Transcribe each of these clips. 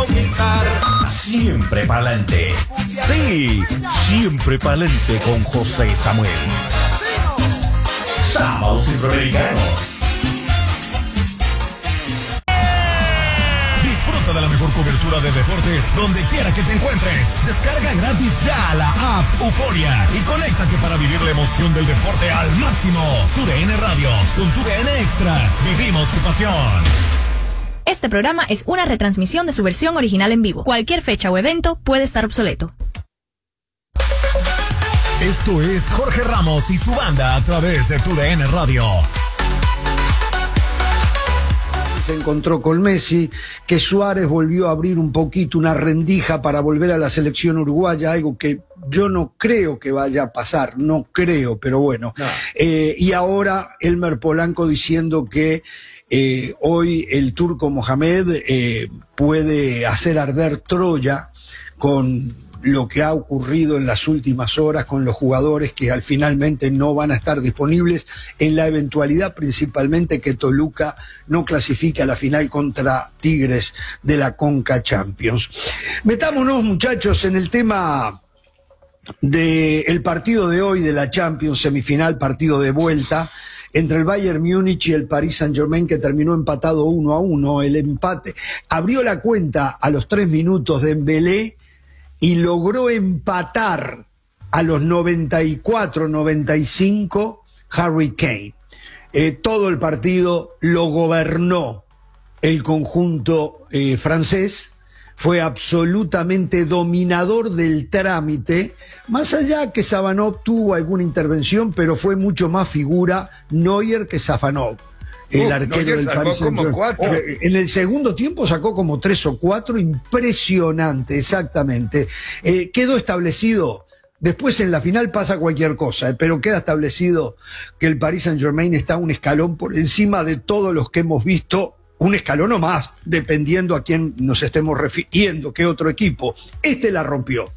Siempre pa'lante. Sí, siempre pa'lante con José Samuel. Sábados Centroamericanos. Disfruta de la mejor cobertura de deportes donde quiera que te encuentres. Descarga gratis ya la app Euforia y conéctate para vivir la emoción del deporte al máximo. TUDN Radio, con TUDN Extra. Vivimos tu pasión. Este programa es una retransmisión de su versión original en vivo. Cualquier fecha o evento puede estar obsoleto. Esto es Jorge Ramos y su banda a través de TUDN Radio. Se encontró con Messi, que Suárez volvió a abrir un poquito una rendija para volver a la selección uruguaya, algo que yo no creo que vaya a pasar, no creo, pero bueno. No. Y ahora Elmer Polanco diciendo que hoy el turco Mohamed puede hacer arder Troya con lo que ha ocurrido en las últimas horas con los jugadores que finalmente no van a estar disponibles en la eventualidad principalmente que Toluca no clasifique a la final contra Tigres de la Conca Champions. Metámonos, muchachos, en el tema del partido de hoy de la Champions, semifinal, partido de vuelta entre el Bayern Múnich y el Paris Saint-Germain, que terminó empatado 1-1. El empate abrió la cuenta a los 3 minutos de Dembélé y logró empatar a los 94-95 Harry Kane. Todo el partido lo gobernó el conjunto francés, fue absolutamente dominador del trámite, más allá que Safanov tuvo alguna intervención, pero fue mucho más figura Neuer que Safanov. El arquero del Paris Saint-Germain. En el segundo tiempo sacó como 3 o 4, impresionante, exactamente. Quedó establecido, después en la final pasa cualquier cosa, pero queda establecido que el Paris Saint-Germain está un escalón por encima de todos los que hemos visto, un escalón o más, dependiendo a quién nos estemos refiriendo, qué otro equipo. La rompió,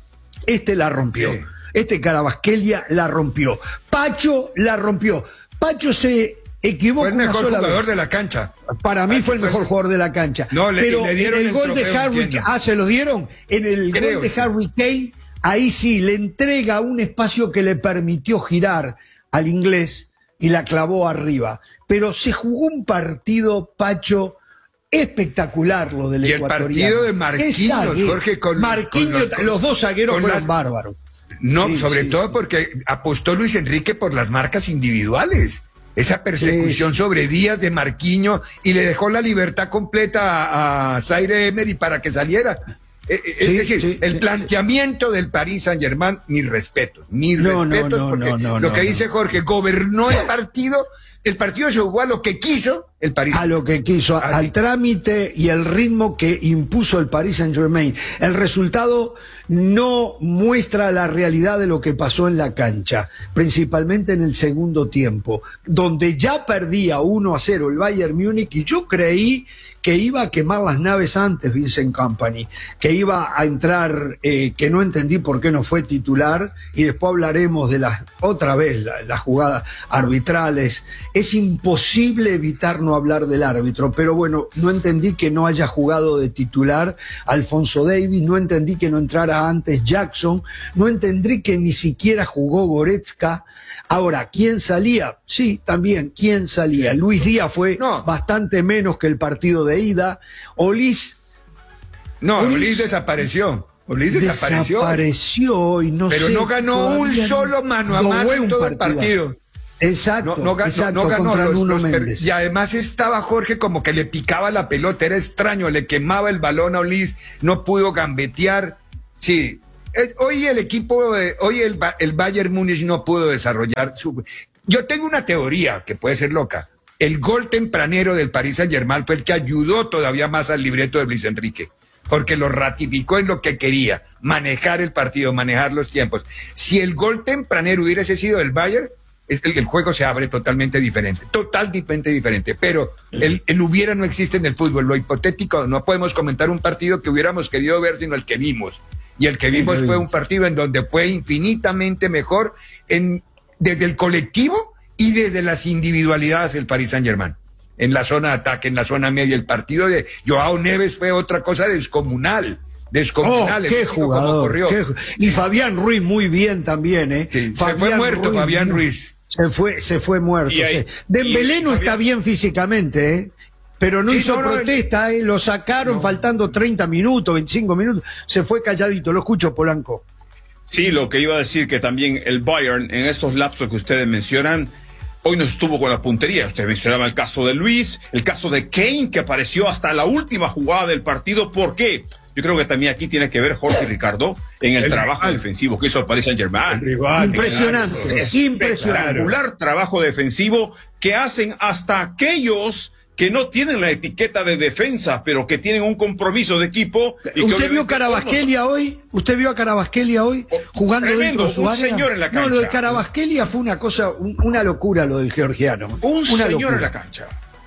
sí. Carabasquelia la rompió, Pacho la rompió, Pacho se equivoco. Fue el mejor jugador de la cancha. Para mí fue el mejor jugador de la cancha. No, pero le dieron en el gol de Harry Kane, ¿se lo dieron? En el gol de Harry Kane, ahí sí, le entrega un espacio que le permitió girar al inglés y la clavó arriba. Pero se jugó un partido, Pacho, espectacular lo del ecuatoriano. Y el partido de Marquinhos, Jorge, los dos zagueros fueron bárbaros. No, sí, sobre todo porque apostó Luis Enrique por las marcas individuales. Esa persecución sobre Díaz de Marquinhos, y le dejó la libertad completa a Zaire Emery para que saliera. Es decir, el planteamiento del Paris Saint-Germain, mis respetos, porque lo que dice Jorge, gobernó el partido se jugó a lo que quiso el Paris. A lo que quiso, al trámite y el ritmo que impuso el Paris Saint-Germain. El resultado no muestra la realidad de lo que pasó en la cancha, principalmente en el segundo tiempo, donde ya perdía 1-0 el Bayern Múnich, y yo creí que iba a quemar las naves antes Vincent Kompany, que iba a entrar, que no entendí por qué no fue titular, y después hablaremos de las jugadas arbitrales. Es imposible evitar no hablar del árbitro, pero bueno, no entendí que no haya jugado de titular Alphonso Davies, no entendí que no entrara antes Jackson, no entendí que ni siquiera jugó Goretzka. Ahora, ¿quién salía? Sí, también, ¿quién salía? Luis Díaz fue bastante menos que el partido de ida. Olís desapareció. Desapareció y no pero sé. Pero no ganó un solo mano a mano en todo el partido. Exacto, no ganó contra Nuno Méndez. Y además estaba Jorge como que le picaba la pelota, era extraño, le quemaba el balón a Olís, no pudo gambetear. Sí. Hoy el Bayern Múnich no pudo desarrollar su... Yo tengo una teoría que puede ser loca. El gol tempranero del Paris Saint-Germain fue el que ayudó todavía más al libreto de Luis Enrique, porque lo ratificó en lo que quería, manejar el partido, manejar los tiempos. Si el gol tempranero hubiese sido el Bayern, el juego se abre totalmente diferente, pero el hubiera no existe en el fútbol, lo hipotético, no podemos comentar un partido que hubiéramos querido ver, sino el que vimos. Y el que vimos fue un partido en donde fue infinitamente mejor desde el colectivo y desde las individualidades del Paris Saint-Germain. en la zona de ataque, en la zona media. El partido de Joao Neves fue otra cosa descomunal. Qué jugador. Y Fabián Ruiz muy bien también, ¿eh? Sí, se fue muerto Fabián Ruiz. Se fue muerto. Dembélé no está bien físicamente, ¿eh? Pero no hizo protesta, ¿eh? Lo sacaron faltando 30 minutos, 25 minutos. Se fue calladito. Lo escucho, Polanco. Sí, lo que iba a decir que también el Bayern, en estos lapsos que ustedes mencionan, hoy no estuvo con la puntería. Usted mencionaba el caso de Luis, el caso de Kane, que apareció hasta la última jugada del partido. ¿Por qué? Yo creo que también aquí tiene que ver Jorge y Ricardo en el trabajo defensivo que hizo el Paris Saint-Germain. Impresionante, espectacular trabajo defensivo que hacen hasta aquellos que no tienen la etiqueta de defensa, pero que tienen un compromiso de equipo. ¿Usted vio Carabasquelia hoy? ¿Usted vio a Carabasquelia hoy jugando tremendo, dentro de su área? un señor en la cancha. No, lo de Carabasquelia fue una cosa, una locura lo del georgiano. Un señor en la cancha.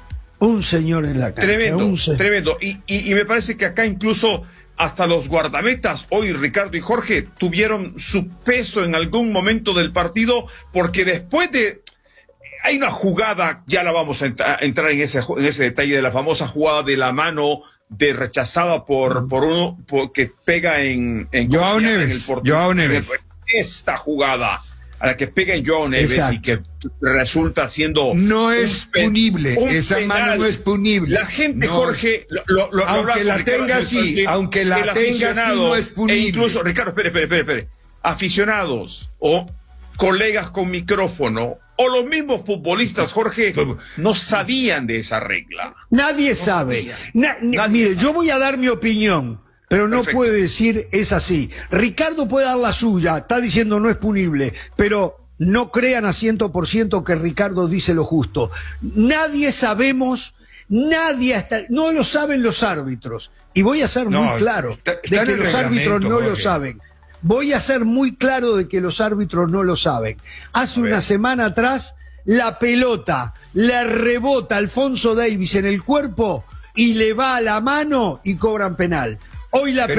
Un señor en la cancha. Tremendo. Y me parece que acá incluso hasta los guardametas, hoy Ricardo y Jorge, tuvieron su peso en algún momento del partido, porque después de... Hay una jugada, ya la vamos a entrar en ese detalle de la famosa jugada de la mano rechazada por uno que pega en Joao Neves. Joao Neves. Esta jugada a la que pega en Joao Neves. Exacto. Y que resulta siendo no es punible, esa penal. Mano no es punible. La gente, no. Jorge, aunque la tenga así, aunque la tenga así, no es punible. E incluso, Ricardo, espere. Aficionados o colegas con micrófono o los mismos futbolistas, Jorge, no sabían de esa regla. Nadie sabe. Mire, yo voy a dar mi opinión, pero no puede decir es así. Ricardo puede dar la suya, está diciendo no es punible, pero no crean a 100% que Ricardo dice lo justo. Nadie sabemos, no lo saben los árbitros. Y voy a ser muy claro de que los árbitros no lo saben. Voy a ser muy claro de que los árbitros no lo saben. Hace una semana atrás, la pelota le rebota a Alphonso Davies en el cuerpo y le va a la mano y cobran penal. Hoy la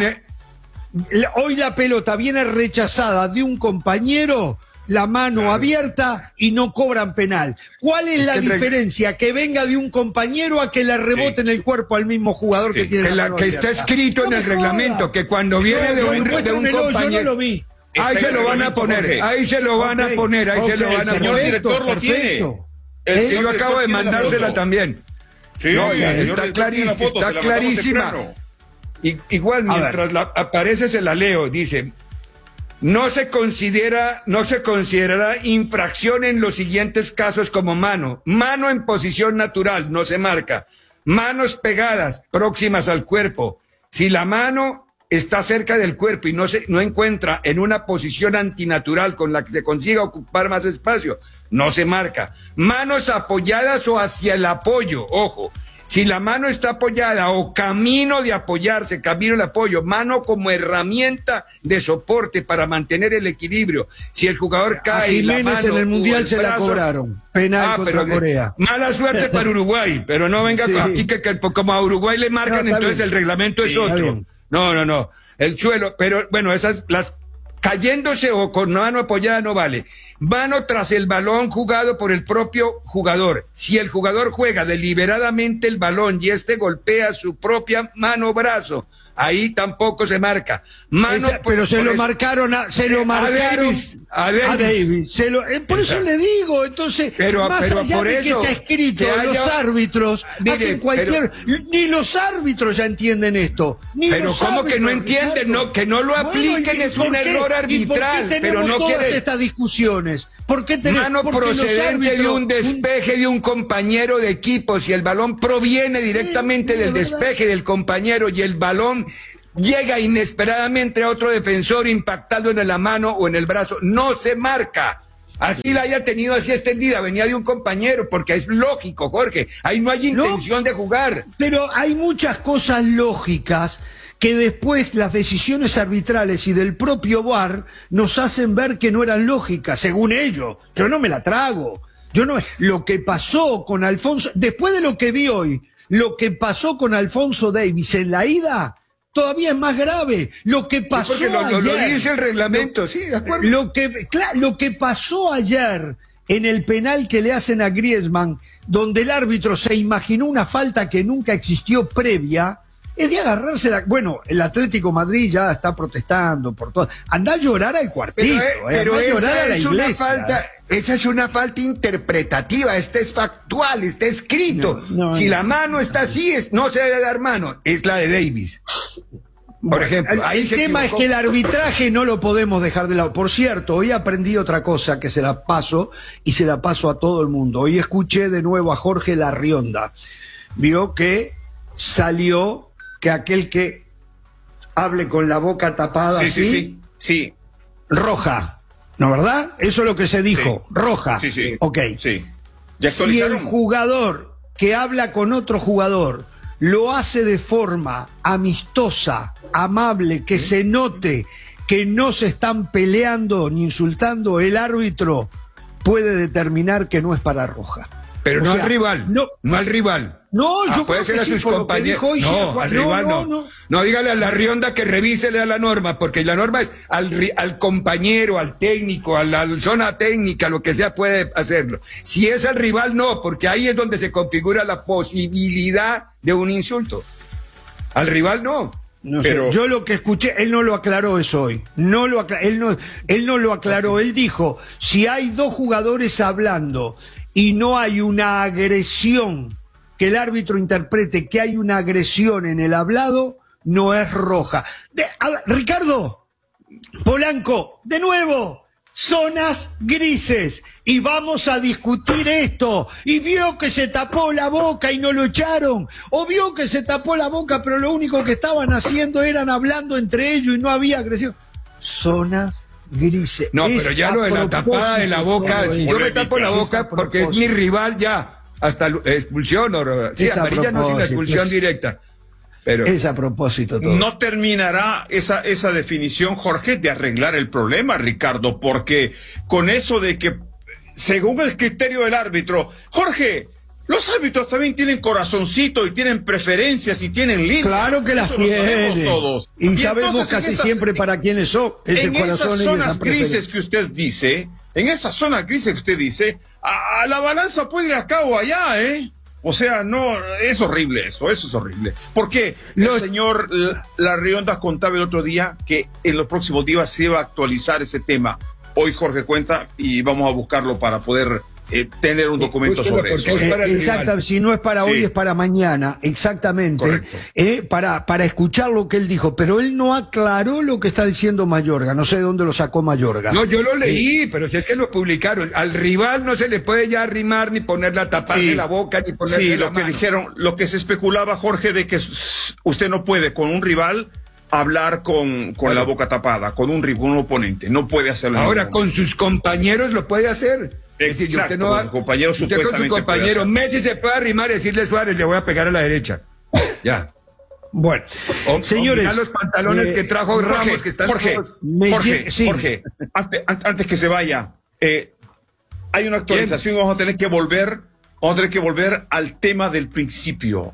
pelota viene rechazada de un compañero, la mano abierta y no cobran penal. ¿Cuál es la diferencia? Que venga de un compañero a que le rebote en el cuerpo al mismo jugador que tiene la mano abierta. Está escrito en el reglamento que cuando viene de un compañero... Yo no lo vi. Ahí se lo van a poner, ahí se lo van a poner, ahí se lo van a poner. El señor director lo tiene. Yo acabo de mandársela también. Sí, está clarísima. Igual, mientras aparece se la leo, dice... No se considerará infracción en los siguientes casos como mano en posición natural, no se marca, manos pegadas, próximas al cuerpo, si la mano está cerca del cuerpo y no encuentra en una posición antinatural con la que se consiga ocupar más espacio, no se marca, manos apoyadas o hacia el apoyo, ojo, si la mano está apoyada o camino de apoyarse, camino de apoyo, mano como herramienta de soporte para mantener el equilibrio. Si el jugador cae, a Jiménez la mano en el Mundial se brazo, la cobraron. Penal contra Corea. Mala suerte para Uruguay, pero no venga aquí que como a Uruguay le marcan, entonces el reglamento es otro. No. El suelo, pero bueno, esas las cayéndose o con mano apoyada no vale. Mano tras el balón jugado por el propio jugador. Si el jugador juega deliberadamente el balón y este golpea su propia mano o brazo, ahí tampoco se marca. Pero se lo marcaron a Davis. Por eso le digo, entonces, más allá de que está escrito, los árbitros hacen cualquier... Ni los árbitros ya entienden esto. Pero ¿cómo que no entienden? Que no lo apliquen es un error arbitral. Pero no todas estas discusiones. ¿Por qué mano procedente de un despeje de un compañero de equipo? Si el balón proviene directamente del despeje del compañero y el balón llega inesperadamente a otro defensor impactando en la mano o en el brazo, no se marca. Así la haya tenido así extendida, venía de un compañero, porque es lógico, Jorge, ahí no hay intención de jugar. Pero hay muchas cosas lógicas que después las decisiones arbitrales y del propio VAR nos hacen ver que no eran lógicas, según ellos. Yo no me la trago. Lo que pasó con Alphonso, después de lo que vi hoy, lo que pasó con Alphonso Davies en la ida, todavía es más grave. Lo que pasó ayer... Lo dice el reglamento, sí, de acuerdo. Lo que pasó ayer en el penal que le hacen a Griezmann, donde el árbitro se imaginó una falta que nunca existió previa, es de agarrarse la... Bueno, el Atlético Madrid ya está protestando por todo. Anda a llorar al cuartito, pero anda a llorar a la iglesia. Esa es una falta interpretativa, esta es factual, está escrito. Si la mano está así, no se debe dar mano, es la de Davis. Por ejemplo, ahí el tema es que el arbitraje no lo podemos dejar de lado. Por cierto, hoy aprendí otra cosa que se la paso y se la paso a todo el mundo. Hoy escuché de nuevo a Jorge Larrionda. Vio que salió que aquel que hable con la boca tapada sí. Roja, ¿no verdad? Eso es lo que se dijo, sí. roja. Sí. Ok. Sí. ¿Ya si el jugador que habla con otro jugador lo hace de forma amistosa, amable, que se note que no se están peleando ni insultando, el árbitro puede determinar que no es para roja. Pero no al rival, no al rival. No, yo puede ser a sus compañeros. No, al rival no. No, dígale a Larrionda que revise la norma, porque la norma es al compañero, al técnico, a la zona técnica, lo que sea puede hacerlo. Si es al rival, no, porque ahí es donde se configura la posibilidad de un insulto. Al rival no. Pero yo lo que escuché, él no lo aclaró eso hoy. Él no lo aclaró. Él dijo, si hay dos jugadores hablando y no hay una agresión, que el árbitro interprete que hay una agresión en el hablado, no es roja. Ricardo, Polanco, de nuevo, zonas grises, y vamos a discutir esto. Y vio que se tapó la boca y no lo echaron, o vio que se tapó la boca pero lo único que estaban haciendo eran hablando entre ellos y no había agresión. Zonas grises. No, pero ya lo de la tapada de la boca, si yo me tapo la boca porque es mi rival, ya hasta expulsión amarilla no, sin la expulsión directa. Pero es a propósito todo. No terminará esa definición, Jorge, de arreglar el problema, Ricardo, porque con eso de que, según el criterio del árbitro, Jorge, los árbitros también tienen corazoncito y tienen preferencias y tienen líneas. Claro que las tienen. Todos. Y sabemos casi siempre para quiénes son. En esas zonas grises que usted dice, a la balanza puede ir acá o allá, ¿eh? O sea, no, es horrible eso es horrible. Porque el señor Larrionda contaba el otro día que en los próximos días se iba a actualizar ese tema. Hoy Jorge cuenta y vamos a buscarlo para poder tener un documento sobre eso. Exacto, si no es para hoy, es para mañana, exactamente, para escuchar lo que él dijo, pero él no aclaró lo que está diciendo Mayorga, no sé de dónde lo sacó Mayorga. No, yo lo leí, pero si es que lo publicaron, al rival no se le puede ya arrimar ni ponerla, taparle la boca, ni ponerle la mano. Dijeron, lo que se especulaba, Jorge, de que usted no puede con un rival hablar con la boca tapada, con un oponente, no puede hacerlo. Ahora con sus compañeros lo puede hacer. Exacto, es decir, usted con su compañero Messi se puede arrimar y decirle a Suárez, le voy a pegar a la derecha. Ya. Bueno, señores, los pantalones que trajo Ramos, que están Jorge, antes que se vaya, hay una actualización y vamos a tener que volver al tema del principio,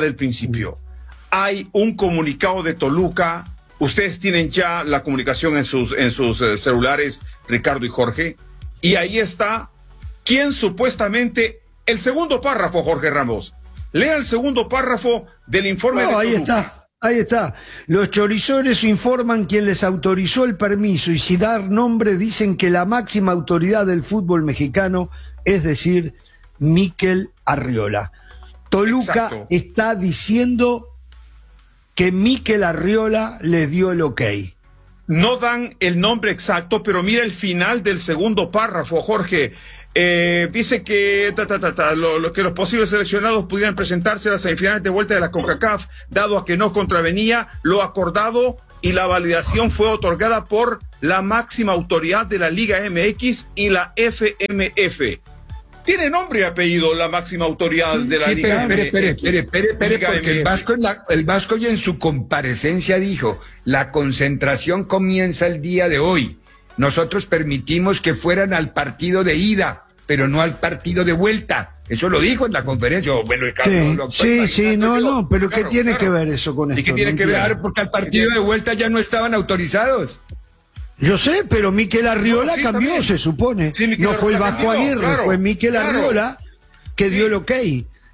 Hay un comunicado de Toluca, ustedes tienen ya la comunicación en sus celulares, Ricardo y Jorge, y ahí está quién supuestamente, el segundo párrafo, Jorge Ramos. Lea el segundo párrafo del informe de Toluca. Ahí está. Los chorizores informan quien les autorizó el permiso y sin dar nombre dicen que la máxima autoridad del fútbol mexicano, es decir, Mikel Arriola. Toluca está diciendo que Mikel Arriola les dio el ok. No dan el nombre exacto, pero mira el final del segundo párrafo, Jorge. Dice que que los posibles seleccionados pudieran presentarse a las semifinales de vuelta de la CONCACAF, dado a que no contravenía lo acordado y la validación fue otorgada por la máxima autoridad de la Liga MX y la FMF. Tiene nombre y apellido la máxima autoridad de la Liga. Espere, porque el Vasco ya en su comparecencia dijo, la concentración comienza el día de hoy. Nosotros permitimos que fueran al partido de ida, pero no al partido de vuelta. Eso lo dijo en la conferencia. Bueno, pero ¿qué tiene que ver eso con esto? ¿Y qué tiene que ver? Porque al partido de vuelta ya no estaban autorizados. Yo sé, pero Mikel Arriola cambió, también. Se supone. Sí, no fue el Vasco Aguirre, fue Mikel Arriola. que dio el ok.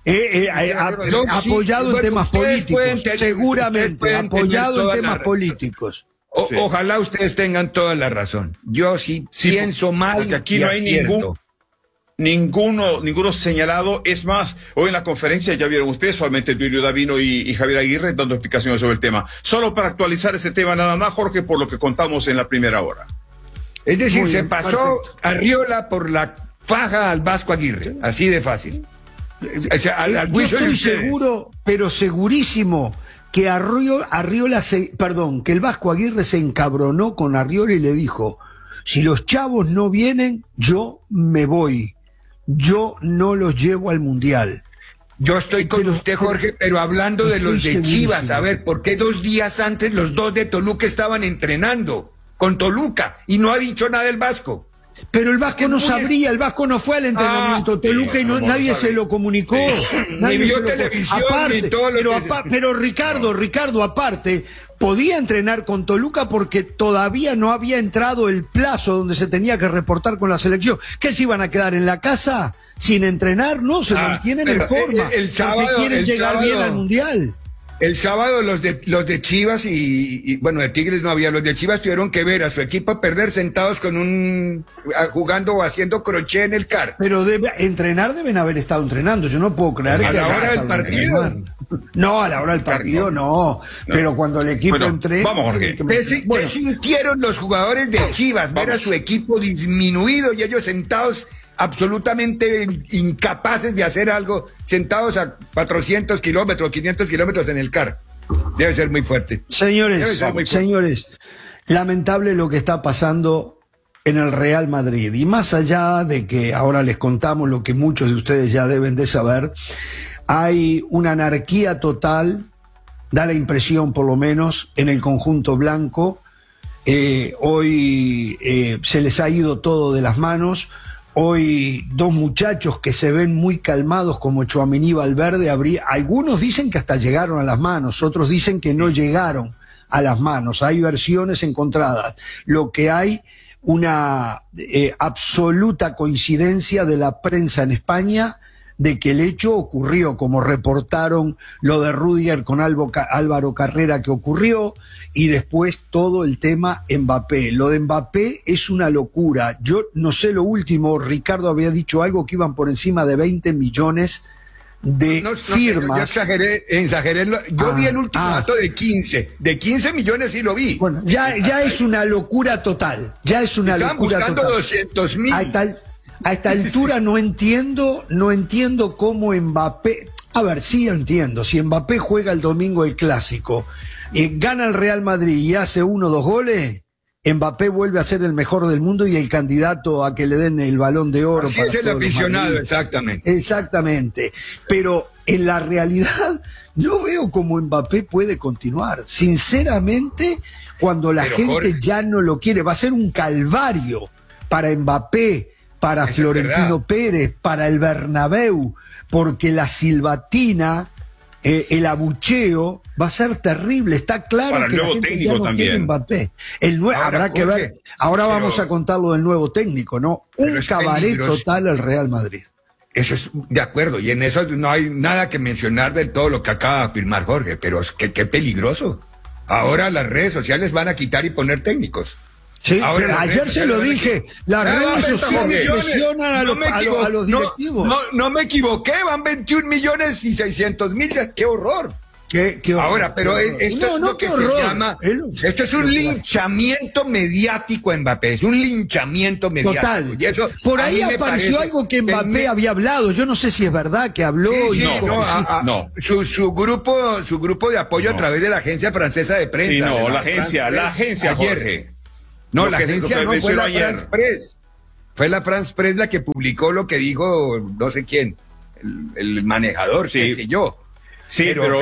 Apoyado en temas políticos, seguramente, apoyado en temas políticos. Ojalá ustedes tengan toda la razón. Yo sí pienso mal. Porque aquí no hay ninguno señalado. Es más, hoy en la conferencia ya vieron ustedes solamente Duilio Davino y Javier Aguirre dando explicaciones sobre el tema. Solo para actualizar ese tema nada más, Jorge, por lo que contamos en la primera hora. Es decir, se pasó Arriola por la faja al Vasco Aguirre, así de fácil. O sea, yo estoy seguro, pero segurísimo, que que el Vasco Aguirre se encabronó con Arriola y le dijo: si los chavos no vienen, yo me voy. Yo no los llevo al Mundial. Yo estoy con usted, Jorge, pero hablando de los de Chivas, a ver, ¿por qué 2 días antes los 2 de Toluca estaban entrenando con Toluca y no ha dicho nada el Vasco? Pero el Vasco no sabría, el Vasco no fue al entrenamiento Toluca y nadie se lo comunicó. Ni vio televisión, aparte, ni todo lo pero Ricardo, aparte, podía entrenar con Toluca porque todavía no había entrado el plazo donde se tenía que reportar con la selección. ¿Qué se iban a quedar en la casa sin entrenar? No, se mantienen en forma. El sábado, porque quieren llegar bien al Mundial. El sábado los de Chivas y bueno, de Tigres no había, los de Chivas tuvieron que ver a su equipo perder sentados jugando o haciendo crochet en el CAR. Pero deben haber estado entrenando, yo no puedo creer que a la hora del partido. No, a la hora del partido no. Pero cuando el equipo entrena. Vamos, Jorge. ¿Qué sintieron los jugadores de Chivas ver a su equipo disminuido y ellos sentados absolutamente incapaces de hacer algo, sentados a 400 kilómetros, 500 kilómetros en el CAR? Debe ser muy fuerte. Señores, lamentable lo que está pasando en el Real Madrid. Y más allá de que ahora les contamos lo que muchos de ustedes ya deben de saber, hay una anarquía total, da la impresión por lo menos, en el conjunto blanco. Hoy se les ha ido todo de las manos. Hoy 2 muchachos que se ven muy calmados como Tchouaméni y Valverde, algunos dicen que hasta llegaron a las manos, otros dicen que no llegaron a las manos. Hay versiones encontradas. Lo que hay una absoluta coincidencia de la prensa en España de que el hecho ocurrió, como reportaron lo de Rudiger con Álvaro Carrera que ocurrió, y después todo el tema Mbappé. Lo de Mbappé es una locura. Yo no sé lo último, Ricardo había dicho algo que iban por encima de 20 millones de firmas. Yo exageré. Yo vi el último dato de 15. De 15 millones sí lo vi. Bueno, ya es una locura total. Ya es una locura total. Estaban buscando 200.000. A esta altura no entiendo cómo Mbappé. A ver, sí entiendo. Si Mbappé juega el domingo el clásico, gana el Real Madrid y hace 1 o 2 goles, Mbappé vuelve a ser el mejor del mundo y el candidato a que le den el Balón de Oro. Así es el aficionado, exactamente. Exactamente. Pero en la realidad no veo cómo Mbappé puede continuar. Sinceramente, cuando la gente Jorge, ya no lo quiere, va a ser un calvario para Mbappé, para Florentino Pérez, para el Bernabéu, porque la silbatina, el abucheo va a ser terrible. Está claro para que el la nuevo gente técnico ya no también quiere Mbappé. Habrá que ver. Ahora vamos a contar lo del nuevo técnico, ¿no? Un cabaret total al Real Madrid. Eso es de acuerdo, y en eso no hay nada que mencionar de todo lo que acaba de afirmar Jorge, pero es que qué peligroso. Ahora las redes sociales van a quitar y poner técnicos. Sí, pero ayer se lo dije, las redes sociales presionan a los directivos. No me equivoqué, van 21.600.000, qué horror. Qué horror. Ahora, pero esto es lo que se llama, esto es un linchamiento mediático en Mbappé, es un linchamiento mediático. Total. Y eso, por ahí apareció algo que Mbappé había hablado, yo no sé si es verdad que habló. Sí, no. Su grupo de apoyo a través de la agencia francesa de prensa. Sí, no, la agencia, Jorge. No, la agencia no fue la France Press. Fue la France Press la que publicó lo que dijo no sé quién, el manejador, qué sé yo. Sí, pero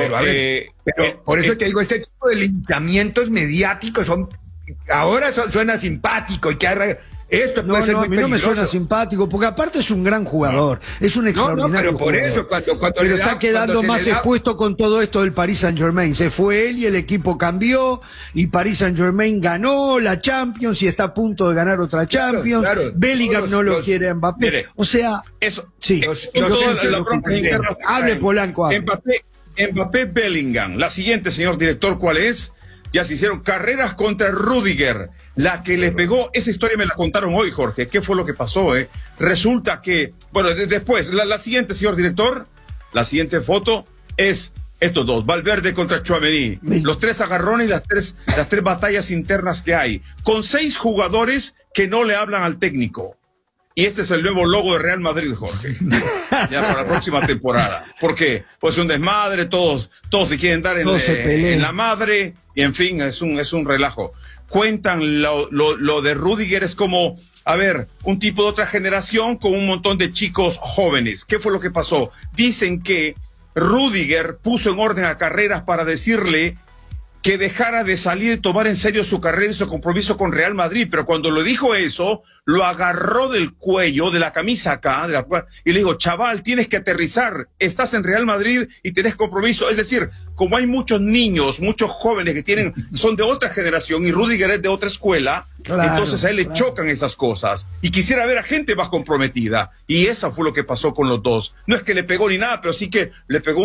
por eso te digo, este tipo de linchamientos mediáticos ahora suena simpático y Esto No, puede ser no, a muy mí no me peligroso. suena simpático, porque aparte es un gran jugador, es un extraordinario pero por jugador. eso, cuando pero le da- está quedando cuando se más le da- expuesto con todo esto del Paris Saint-Germain. Se fue él y el equipo cambió, y Paris Saint-Germain ganó la Champions y está a punto de ganar otra Champions. claro. Bellingham no lo quiere a Mbappé. Mire, O sea, Eso. sí. Los- Con los toda hinchas la lo bronca comprenden. interna que Hable, traen. Polanco, hable. Mbappé Bellingham. La siguiente, señor director, ¿cuál es? Ya se hicieron carreras contra Rudiger. La que le pegó, esa historia me la contaron hoy, Jorge. ¿Qué fue lo que pasó? Resulta que, bueno, después, la siguiente, señor director, la siguiente foto es estos dos, Valverde contra Tchouaméni. Los 3 agarrones y las tres batallas internas que hay. Con 6 jugadores que no le hablan al técnico. Y este es el nuevo logo de Real Madrid, Jorge. Ya para la próxima temporada. ¿Por qué? Pues un desmadre, todos se quieren dar Todos se pelean. en la madre, y en fin, es un relajo. Cuentan lo de Rudiger, es como, a ver, un tipo de otra generación con un montón de chicos jóvenes. ¿Qué fue lo que pasó? Dicen que Rudiger puso en orden a Carreras para decirle que dejara de salir y tomar en serio su carrera y su compromiso con Real Madrid, pero cuando le dijo eso, lo agarró del cuello, de la camisa acá, y le dijo, chaval, tienes que aterrizar, estás en Real Madrid y tenés compromiso. Es decir, como hay muchos niños, muchos jóvenes que son de otra generación y Rudiger es de otra escuela, Claro, entonces a él le claro. chocan esas cosas. Y quisiera ver a gente más comprometida. Y eso fue lo que pasó con los dos. No es que le pegó ni nada, pero sí que le pegó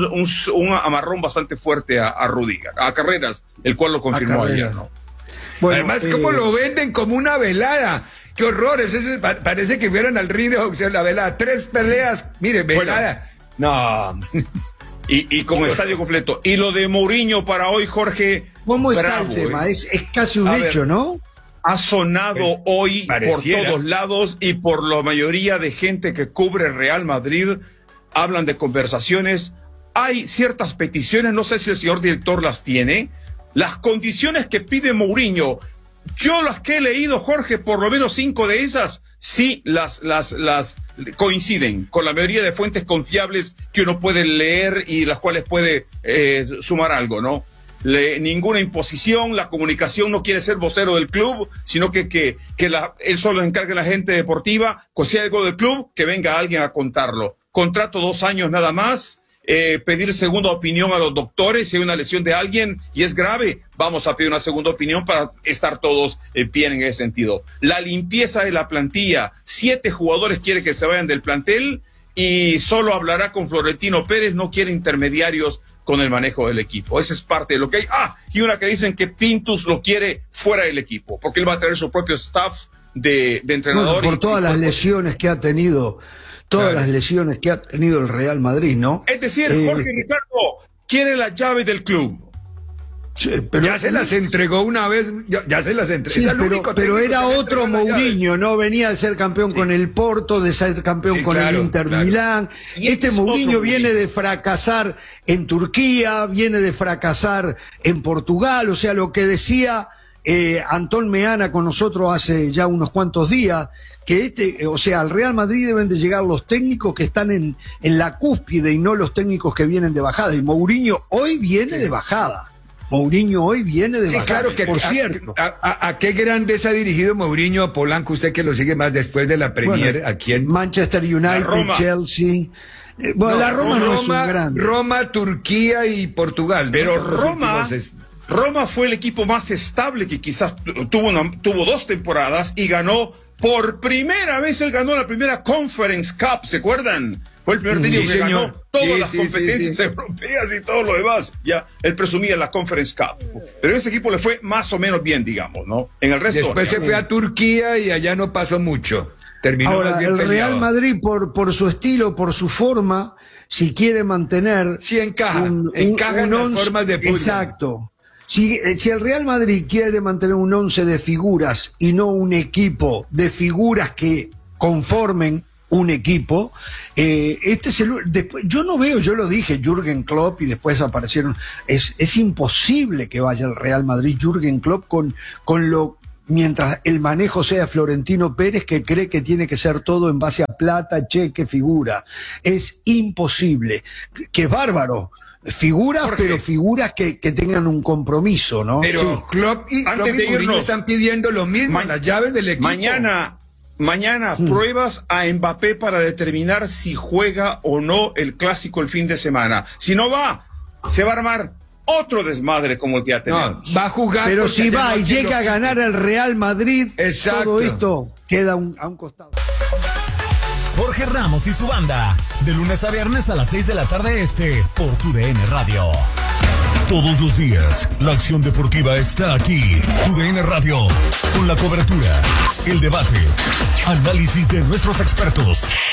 un amarrón bastante fuerte a Rudiger, a Carreras, el cual lo confirmó Carreras. ayer, ¿no? Bueno, Además, ¿cómo lo venden como una velada? ¡Qué horror! Parece que fueran al ring de boxeo la velada. 3 peleas, mire, velada. No. Y con estadio completo. Y lo de Mourinho para hoy, Jorge. ¿Cómo está bravo, el tema? ¿eh? Es casi un A ver, hecho, ¿no? Ha sonado hoy pareciera. por todos lados y por la mayoría de gente que cubre Real Madrid. Hablan de conversaciones. Hay ciertas peticiones, no sé si el señor director las tiene. Las condiciones que pide Mourinho, yo las que he leído, Jorge, por lo menos 5 de esas, sí las coinciden con la mayoría de fuentes confiables que uno puede leer y las cuales puede sumar algo, ¿no? Ninguna imposición, la comunicación no quiere ser vocero del club, sino que él solo encargue a la gente deportiva, si hay algo del club, que venga alguien a contarlo. Contrato 2 años nada más. Pedir segunda opinión a los doctores si hay una lesión de alguien y es grave, vamos a pedir una segunda opinión para estar todos bien en ese sentido. La limpieza de la plantilla, 7 jugadores quiere que se vayan del plantel y solo hablará con Florentino Pérez, no quiere intermediarios con el manejo del equipo. Esa es parte de lo que hay. Y una que dicen que Pintus lo quiere fuera del equipo, porque él va a traer su propio staff de entrenador. Bueno, por todas las lesiones que ha tenido. Todas Claro. las lesiones que ha tenido el Real Madrid, ¿no? Es decir, Jorge Ricardo quiere la llave del club. Sí, pero Ya se las entregó una vez, ya se las entregó. sí, Es el único pero técnico que era le otro entregó la llave. Mourinho, ¿no? Venía de ser campeón con el Porto, de ser campeón Sí, con claro, el Inter claro. Milán. Y este es Mourinho otro viene Mourinho. de fracasar en Turquía, viene de fracasar en Portugal, o sea, lo que decía Antón Meana con nosotros hace ya unos cuantos días, que o sea, al Real Madrid deben de llegar los técnicos que están en la cúspide y no los técnicos que vienen de bajada. Y Mourinho hoy viene de bajada. Mourinho hoy viene de Sí, bajada. claro que por cierto. ¿A qué grandes ha dirigido Mourinho Polanco? Usted que lo sigue más después de la Premier, Bueno, ¿a quién? Manchester United, Roma. Chelsea. Bueno, la Roma no es un grande. Roma, Turquía y Portugal. ¿no? Pero Los Roma, últimos Roma fue el equipo más estable que quizás tuvo 2 temporadas y ganó por primera vez. Él ganó la primera Conference Cup, ¿se acuerdan? Fue el primer técnico Sí, que señor. ganó todas Sí, las sí, competencias sí. europeas y todo lo demás. Ya, él presumía la Conference Cup. Pero ese equipo le fue más o menos bien, digamos, ¿no? En el resto. Después se fue a Turquía y allá no pasó mucho. Terminó más Ahora, bien el peleado. Real Madrid, por su estilo, por su forma, si quiere mantener... Sí encaja, encaja en las once- formas de fútbol. Exacto. Si el Real Madrid quiere mantener un 11 de figuras y no un equipo de figuras que conformen un equipo, después, yo no veo, yo lo dije, Jürgen Klopp, y después aparecieron, es imposible que vaya el Real Madrid Jürgen Klopp mientras el manejo sea Florentino Pérez, que cree que tiene que ser todo en base a plata, cheque, figura. Es imposible. Que es bárbaro. Figuras, Jorge. pero figuras que tengan un compromiso, ¿no? Pero Sí. Klopp y Antes de Mourinho irnos, están pidiendo lo mismo, las llaves del equipo. Mañana pruebas a Mbappé para determinar si juega o no el clásico el fin de semana. Si no va, se va a armar otro desmadre como el que ya No, tenemos. va a jugar. Pero porque si va y además llega a ganar el Real Madrid, Exacto. todo esto queda a un costado. Jorge Ramos y su banda, de lunes a viernes a las 6 de la tarde por TUDN Radio. Todos los días, la acción deportiva está aquí. TUDN Radio, con la cobertura, el debate, análisis de nuestros expertos.